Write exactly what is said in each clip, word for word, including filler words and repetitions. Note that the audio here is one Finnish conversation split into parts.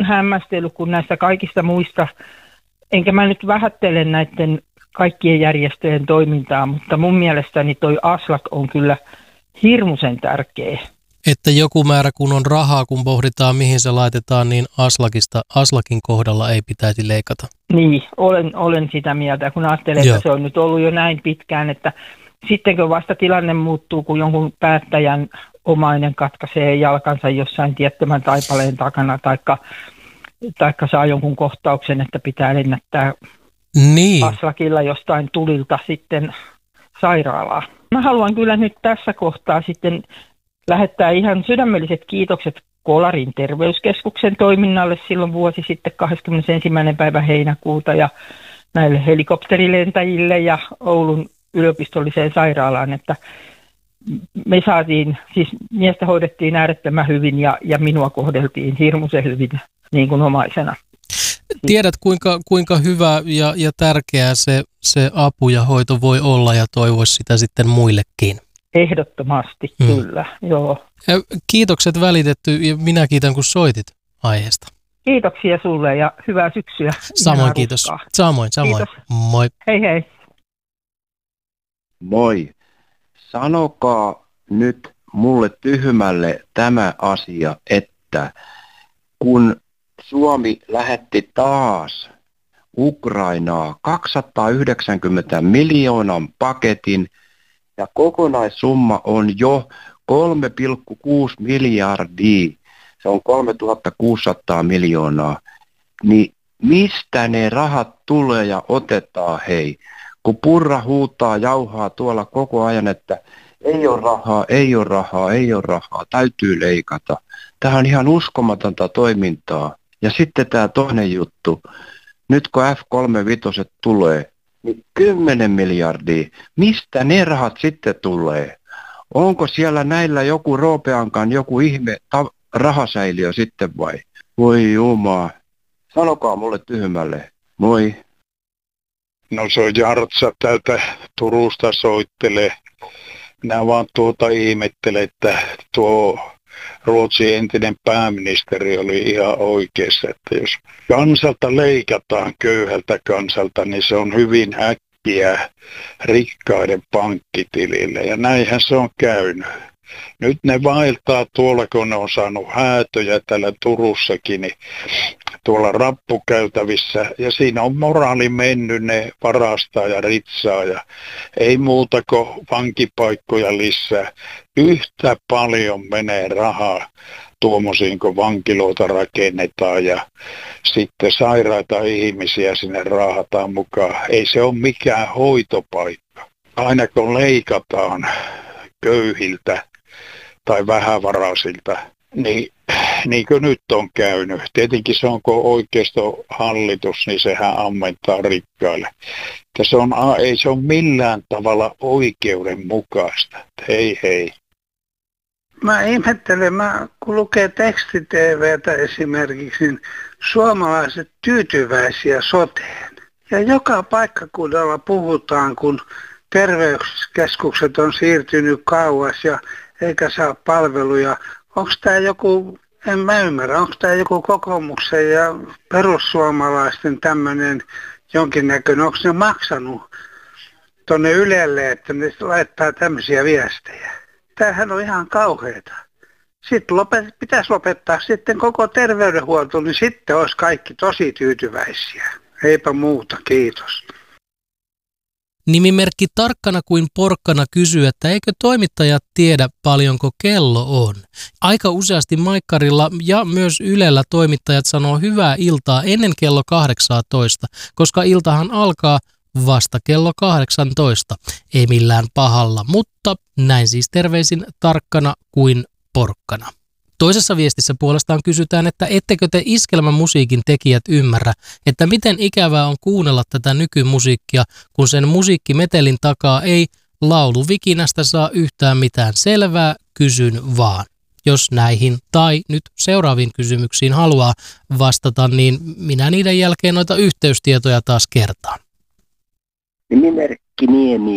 hämmästellyt, kun näistä kaikista muista, enkä mä nyt vähättele näiden kaikkien järjestöjen toimintaa, mutta mun mielestäni toi Aslak on kyllä hirmuisen tärkeä. Että joku määrä kun on rahaa, kun pohditaan mihin se laitetaan, niin Aslakista, Aslakin kohdalla ei pitäisi leikata. Niin, olen, olen sitä mieltä, kun ajattelen, Joo. että se on nyt ollut jo näin pitkään, että sittenkö vasta tilanne muuttuu, kun jonkun päättäjän omainen katkaisee jalkansa jossain tiettömän taipaleen takana, taikka, taikka saa jonkun kohtauksen, että pitää lennättää niin. Aslakilla jostain tulilta sitten sairaalaa. Mä haluan kyllä nyt tässä kohtaa sitten lähettää ihan sydämelliset kiitokset Kolarin terveyskeskuksen toiminnalle silloin vuosi sitten kahdeskymmenesensimmäinen päivä heinäkuuta ja näille helikopterilentäjille ja Oulun yliopistolliseen sairaalaan, että me saatiin, siis miestä hoidettiin äärettömän hyvin ja, ja minua kohdeltiin hirmuisen hyvin niin kuin omaisena. Tiedät, kuinka, kuinka hyvä ja, ja tärkeää se, se apu ja hoito voi olla ja toivoisi sitä sitten muillekin. Ehdottomasti, hmm. kyllä, joo. Kiitokset välitetty ja minä kiitän, kun soitit aiheesta. Kiitoksia sulle ja hyvää syksyä. Samoin kiitos. Samoin, samoin. Kiitos. Moi. Hei hei. Moi. Sanokaa nyt mulle tyhmälle tämä asia, että kun Suomi lähetti taas Ukrainaa kaksisataayhdeksänkymmentä miljoonan paketin ja kokonaissumma on jo kolme pilkku kuusi miljardia, se on kolmetuhatta kuusisataa miljoonaa, niin mistä ne rahat tulee ja otetaan hei? Kun Purra huutaa, jauhaa tuolla koko ajan, että ei ole rahaa, ei ole rahaa, ei ole rahaa, täytyy leikata. Tämä on ihan uskomatonta toimintaa. Ja sitten tämä toinen juttu, nyt kun F kolmekymmentäviisi tulee, niin kymmenen miljardia, mistä ne rahat sitten tulee? Onko siellä näillä joku Roopeankan, joku ihme ta- rahasäiliö sitten vai? Voi jumaa, sanokaa mulle tyhmälle, moi. No se on Jartsa täältä Turusta soittelee. Minä vaan tuota ihmettelen, että tuo Ruotsin entinen pääministeri oli ihan oikeassa, että jos kansalta leikataan köyhältä kansalta, niin se on hyvin äkkiä rikkaiden pankkitilille ja näinhän se on käynyt. Nyt ne vaeltaa tuolla, kun ne on saanut häätöjä täällä Turussakin, niin tuolla rappukäytävissä ja siinä on moraali mennyt, ne varastaa ja ritsaa ja ei muuta kuin vankipaikkoja lisää. Yhtä paljon menee rahaa tuommoisiin, kun vankiloita rakennetaan ja sitten sairaita ihmisiä sinne raahataan mukaan. Ei se ole mikään hoitopaikka. Aina kun leikataan köyhiltä tai vähävaraisilta, niin niin kuin nyt on käynyt. Tietenkin se on, kun oikeistohallitus, niin sehän ammentaa rikkaille. Se on, ei se ole millään tavalla oikeudenmukaista. Hei hei. Mä ihmettelen, mä, kun lukee teksti-tv:tä esimerkiksi, niin suomalaiset tyytyväisiä soteen. Ja joka paikkakunnalla puhutaan, kun terveyskeskukset on siirtynyt kauas ja eikä saa palveluja. Onko tämä joku, en mä ymmärrä, onko tämä joku kokoomuksen ja perussuomalaisten tämmöinen jonkinnäköinen, onko ne maksanut tuonne Ylelle, että ne laittaa tämmöisiä viestejä? Tämähän on ihan kauheata. Sitten lopet, pitäisi lopettaa sitten koko terveydenhuolto, niin sitten olisi kaikki tosi tyytyväisiä. Eipä muuta, kiitos. Nimimerkki Tarkkana kuin porkkana kysyy, että eikö toimittajat tiedä paljonko kello on. Aika useasti Maikkarilla ja myös Ylellä toimittajat sanoo hyvää iltaa ennen kello kahdeksantoista, koska iltahan alkaa vasta kello kahdeksantoista. Ei millään pahalla, mutta näin siis terveisin Tarkkana kuin porkkana. Toisessa viestissä puolestaan kysytään, että ettekö te iskelmämusiikin tekijät ymmärrä, että miten ikävää on kuunnella tätä nykymusiikkia, kun sen musiikkimetelin takaa ei lauluvikinästä saa yhtään mitään selvää, kysyn vaan. Jos näihin tai nyt seuraaviin kysymyksiin haluaa vastata, niin minä niiden jälkeen noita yhteystietoja taas kertaan. Nimimerkki Niemie.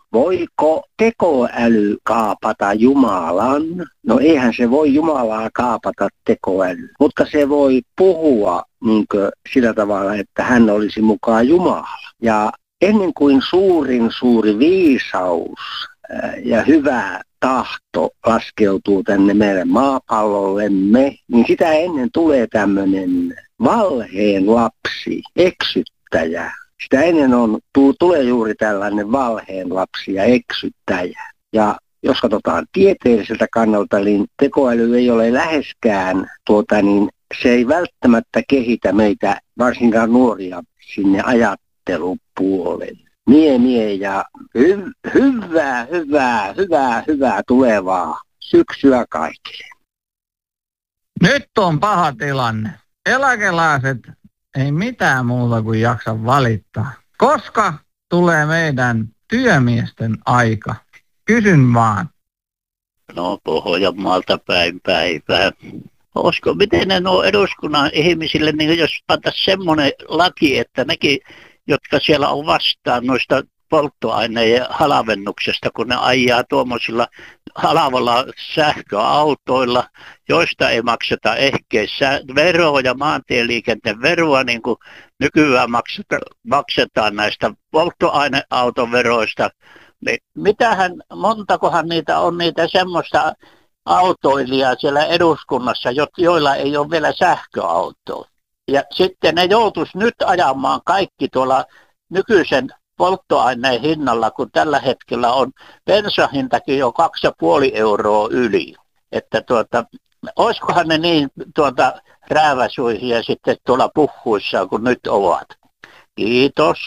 voiko tekoäly kaapata Jumalan? No eihän se voi Jumalaa kaapata tekoäly, mutta se voi puhua niinkö sillä tavalla, että hän olisi mukaan Jumala. Ja ennen kuin suurin suuri viisaus ja hyvä tahto laskeutuu tänne meidän maapallollemme, niin sitä ennen tulee tämmöinen valheen lapsi, eksyttäjä. Sitä ennen on, tulee juuri tällainen valheen lapsi ja eksyttäjä. Ja jos katsotaan tieteelliseltä kannalta, niin tekoäly ei ole läheskään, tuota, niin se ei välttämättä kehitä meitä, varsinkaan nuoria, sinne ajattelupuolelle. Mie, mie ja hy- hyvää, hyvää, hyvää, hyvää tulevaa syksyä kaikille. Nyt on paha tilanne. Eläkeläiset ei mitään muuta kuin jaksa valittaa. Koska tulee meidän työmiesten aika? Kysyn vaan. No Pohjanmaalta päin päivää. Olisiko, miten ne nuo eduskunnan ihmisille, niin jos pantaisiin semmoinen laki, että nekin, jotka siellä on vastaan noista polttoaineiden halvennuksesta, kun ne ajaa tuommoisilla halavalla sähköautoilla, joista ei makseta ehkeissä veroa ja maantieliikenteen veroa, niin kuin nykyään maksetaan, maksetaan näistä polttoaineautoveroista. Niin mitähän, montakohan niitä on niitä semmoista autoilijaa siellä eduskunnassa, joilla ei ole vielä sähköautoa. Ja sitten ne joutuisi nyt ajamaan kaikki tuolla nykyisen polttoaineen hinnalla, kun tällä hetkellä on bensahintakin jo kaksi ja puoli euroa yli. Että tuota, olisikohan ne niin tuota rääväsuihia sitten tuolla puhuissaan, kun nyt ovat. Kiitos.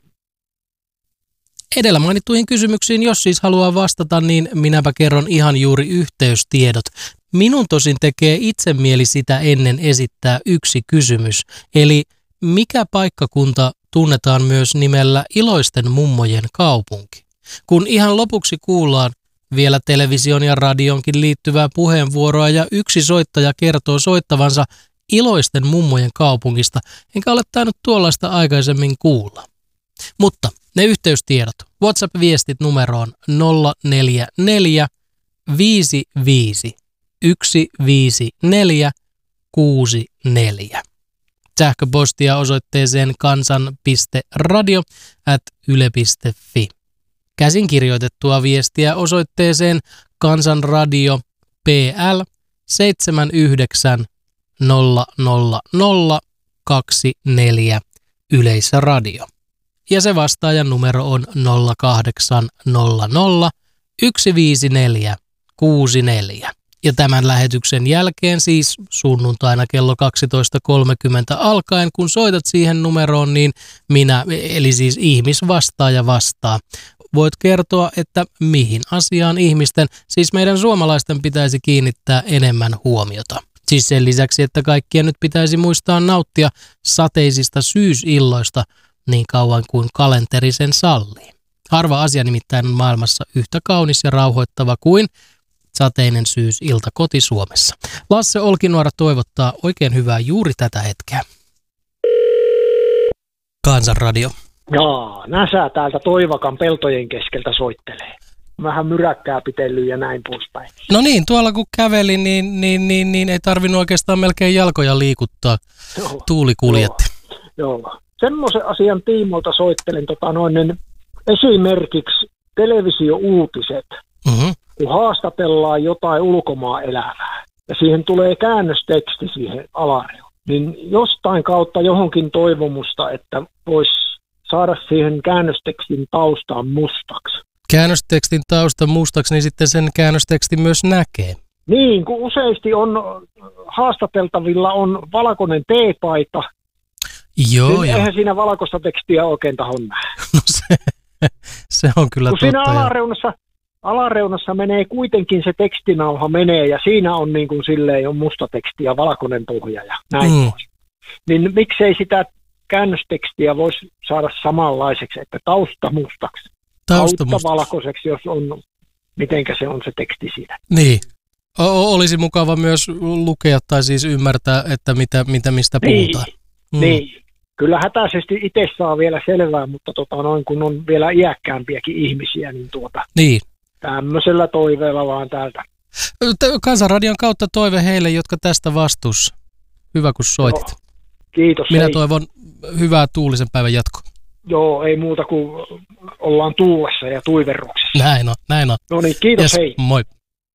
Edellä mainittuihin kysymyksiin, jos siis haluaa vastata, niin minäpä kerron ihan juuri yhteystiedot. Minun tosin tekee itse mieli sitä ennen esittää yksi kysymys, eli mikä paikkakunta tunnetaan myös nimellä Iloisten mummojen kaupunki? Kun ihan lopuksi kuullaan vielä television ja radionkin liittyvää puheenvuoroa ja yksi soittaja kertoo soittavansa Iloisten mummojen kaupungista, enkä ole tainnut tuollaista aikaisemmin kuulla. Mutta ne yhteystiedot, WhatsApp-viestit numeroon nolla neljä neljä viisi viisi yksi viisi neljä kuusi neljä. Sähköpostia osoitteeseen kansan piste radio ät yle piste fi. Käsin kirjoitettua viestiä osoitteeseen Kansanradio P L seitsemän yhdeksän nolla nolla nolla kaksi neljä Yleisradio. Ja se vastaajan numero on nolla kahdeksan nolla nolla yksi viisi neljä kuusi neljä. Ja tämän lähetyksen jälkeen siis sunnuntaina kello kaksitoista kolmekymmentä alkaen, kun soitat siihen numeroon, niin minä, eli siis ihmisvastaaja vastaa. Voit kertoa, että mihin asiaan ihmisten, siis meidän suomalaisten pitäisi kiinnittää enemmän huomiota. Siis sen lisäksi, että kaikkien nyt pitäisi muistaa nauttia sateisista syysilloista niin kauan kuin kalenteri sen sallii. Harva asia nimittäin on maailmassa yhtä kaunis ja rauhoittava kuin sateinen syysilta koti-Suomessa. Lasse Olkinuora toivottaa oikein hyvää juuri tätä hetkeä. Kansanradio. Jaa, Näsä täältä Toivakan peltojen keskeltä soittelee. Vähän myräkkää pitellyt ja näin poispäin. No niin, tuolla kun kävelin, niin, niin, niin, niin ei tarvinnut oikeastaan melkein jalkoja liikuttaa. Joo, tuuli kuljetti. Joo, joo. Semmoisen asian tiimoilta soittelen tota noin, esimerkiksi televisiouutiset. Mm-hmm. Kun haastatellaan jotain ulkomaan elävää ja siihen tulee käännösteksti siihen alareunaan, niin jostain kautta johonkin toivomusta, että voisi saada siihen käännöstekstin taustaan mustaksi. Käännöstekstin tausta mustaksi, niin sitten sen käännöstekstin myös näkee. Niin, kun useasti on haastateltavilla on valkoinen teepaita, joo, niin joo. Eihän siinä valkoista tekstiä oikein tahon nähdä. No se, se on kyllä kun totta. Siinä alareunassa... Alareunassa menee kuitenkin se tekstinauha menee ja siinä on niin kuin silleen on musta teksti ja valkoinen pohja ja näin mm. pois. Niin miksei sitä käännöstekstiä voisi saada samanlaiseksi, että tausta mustaksi, tausta valkoiseksi, jos on, mitenkä se on se teksti siinä. Niin. O- olisi mukava myös lukea tai siis ymmärtää, että mitä, mitä mistä puhutaan. Niin. Mm. niin. kyllä hätäisesti itse saa vielä selvää, mutta tota, noin kun on vielä iäkkäämpiäkin ihmisiä, niin tuota, niin. tämmöisellä toiveella vaan täältä. Kansanradion kautta toive heille, jotka tästä vastuussa. Hyvä, kun soitit. Joo. Kiitos. Minä hei. toivon hyvää tuulisen päivän jatkoa. Joo, ei muuta kuin ollaan tuulessa ja tuiverruksessa. Näin on, näin on. No niin, kiitos, yes, hei. Moi.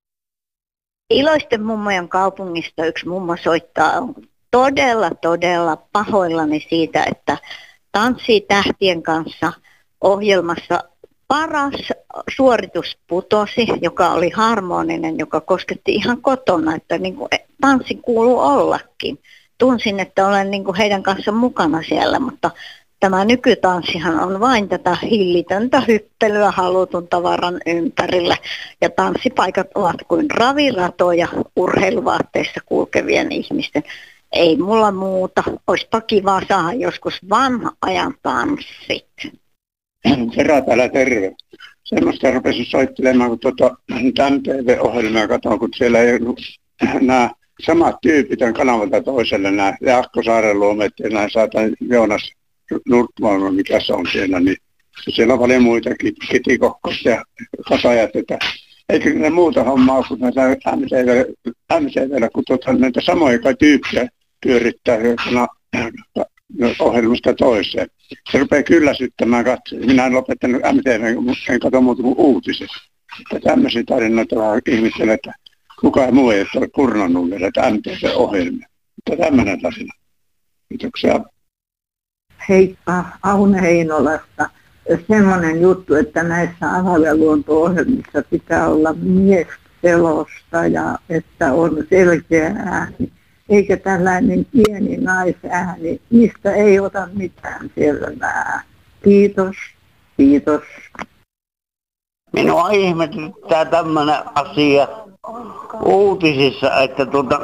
Iloisten mummojen kaupungista yksi mummo soittaa. On todella, todella pahoillani siitä, että Tanssii tähtien kanssa -ohjelmassa paras suoritus putosi, joka oli harmoninen, joka kosketti ihan kotona, että niin kuin tanssin kuuluu ollakin. Tunsin, että olen niin kuin heidän kanssa mukana siellä, mutta tämä nykytanssihan on vain tätä hillitöntä hyppelyä halutun tavaran ympärillä. Ja tanssipaikat ovat kuin raviratoja urheiluvaatteissa kulkevien ihmisten. Ei mulla muuta. Olisipa kiva saada joskus vanha ajan tanssit. Herra täällä, terve. Semmoista rupesin soittelemaan, kun tuota, M T V-ohjelmia katson, kun siellä ei nämä samat tyypit on kanavalta toiselle, nämä Jaakko Saaren-Luomet ja nämä saatan Joonas Nurtmaan, mikä se on siellä, niin siellä on paljon muitakin, Kitikokkos ja Kasajat, että eikö ne muuta hommaa kuin näitä M T V:llä, kun tuota, näitä samoja tyyppejä pyörittää ohjelmasta toiseen. Se rupeaa kylläsyttämään katsoa. Minä en lopettanut M T V, en katso muuta kuin uutiset. Että tämmöisiä tarinoita vähän ihmettelen, että kukaan muu ei ole kurnannut vielä, että M T V-ohjelmia. Mutta tämmöinen tarina. Kiitoksia. Heippa, Aune Heinolasta. Semmoinen juttu, että näissä Ahava-luonto-ohjelmissa pitää olla miesselosta ja että on selkeä ääni. Eikä tällainen pieni naisääni, mistä ei ota mitään selvää. Kiitos, kiitos. Minua ihmetyttää tämmöinen asia uutisissa, että tuota,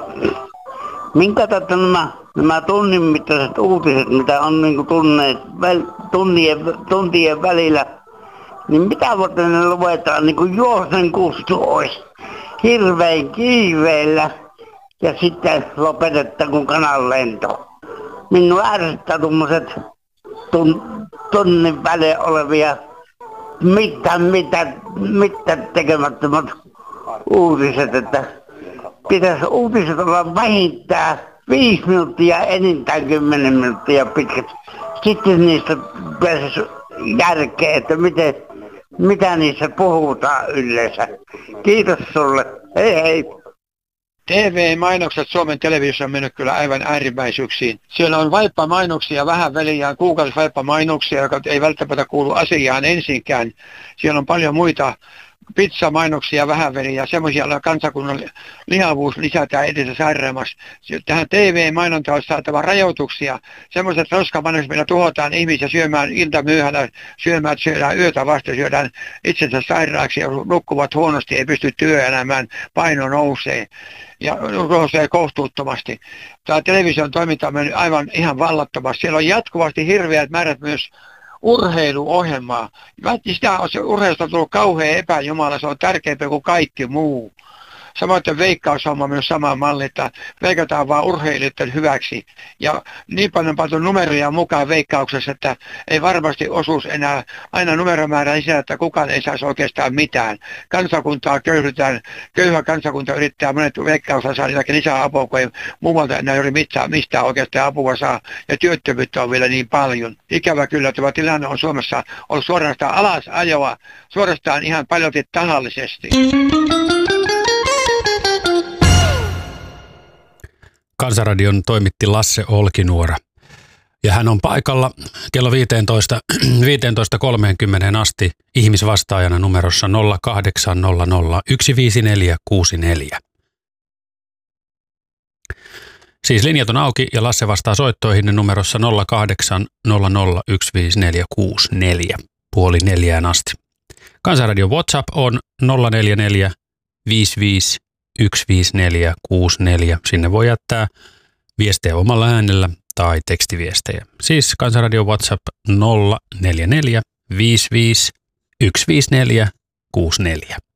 minkä takia nämä, nämä tunnin mittaiset uutiset, mitä on niin tunneet, väl, tunnien, tuntien välillä, niin mitä varten ne luetaan niin kuin juosen kustu olisi hirveän kiiveellä. Ja sitten lopetetaan kun kanan lento. Minun ärsyttää tuommoiset tun, tunnin välein olevia mitään, mitään, mitään tekemättömät uutiset, että pitäisi uutiset olla vähintään viisi minuuttia, enintään kymmenen minuuttia pitkät. Sitten niistä pääsisi järkeä, että miten, mitä niissä puhutaan yleensä. Kiitos sulle. Hei hei. T V-mainokset Suomen televisiossa on mennyt kyllä aivan äärimmäisyyksiin. Siellä on vaippamainoksia vähän väliä, kuukausivaippa-mainoksia, joka ei välttämättä kuulu asiaan ensinkään. Siellä on paljon muita pizzamainoksia vähän väliä, semmoisia, joilla kansakunnan lihavuus lisätään edessä sairaamassa. Tähän T V-mainontaan on saatava rajoituksia. Semmoiset roskamainokset, millä tuhotaan ihmisiä syömään iltamyöhänä, syömään, syödään yötä vasta, syödään itsensä sairaaksi ja nukkuvat huonosti, ei pysty työelämään, paino nousee ja nousee kohtuuttomasti. Tämä television toiminta on mennyt aivan ihan vallattomasti. Siellä on jatkuvasti hirveät määrät myös urheiluohjelmaa. Sitä on se urheilusta tullut kauhean epäjumala, se on tärkeämpi kuin kaikki muu. Samoin veikkaushomma myös sama malli, että veikataan vaan urheilijoiden hyväksi. Ja niin paljon pantu numeroja mukaan veikkauksessa, että ei varmasti osuus enää aina numeromäärä lisää, että kukaan ei saisi oikeastaan mitään. Kansakuntaa köyhdytään, köyhä kansakunta yrittää monet veikkausilla saada jotakin lisää apua, kun ei muualta enää juuri mistään, mistään oikeastaan apua saa. Ja työttömyyttä on vielä niin paljon. Ikävä kyllä, tämä tilanne on Suomessa ollut suorastaan alasajoa, suorastaan ihan paljolti tahallisesti. Kansanradion toimitti Lasse Olkinuora. Ja hän on paikalla kello viisitoista, viisitoista kolmekymmentä asti ihmisvastaajana numerossa nolla kahdeksan nolla nolla yksi viisi neljä kuusi neljä. Siis linjat on auki ja Lasse vastaa soittoihin numerossa nolla kahdeksan nolla nolla yksi viisi neljä kuusi neljä puoli neljään asti. Kansanradion WhatsApp on nolla neljä neljä viisi viisi yksi viisi neljä kuusi neljä. Sinne voi jättää viestejä omalla äänellä tai tekstiviestejä. Siis Kansanradion WhatsApp nolla neljä neljä viisi viisi yksi viisi neljä kuusi neljä.